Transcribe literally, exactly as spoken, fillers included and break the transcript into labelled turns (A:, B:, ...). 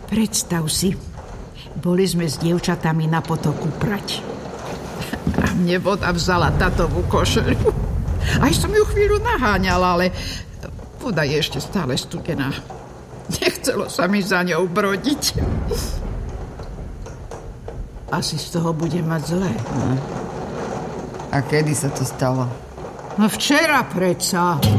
A: Predstav si, boli sme s dievčatami na potoku prať. A mne voda vzala tatovú košeľu. Aj som ju chvíľu naháňala, ale voda je ešte stále studená. Nechcelo sa mi za ňou brodiť. Asi z toho bude mať zlé.
B: Hm. A kedy sa to stalo?
A: No včera predsa.